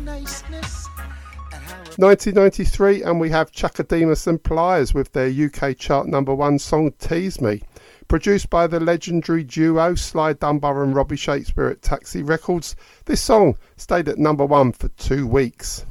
1993, and we have Chakademus and Pliers with their UK chart #1 song Tease Me. Produced by the legendary duo Sly Dunbar and Robbie Shakespeare at Taxi Records, this song stayed at #1 for 2 weeks.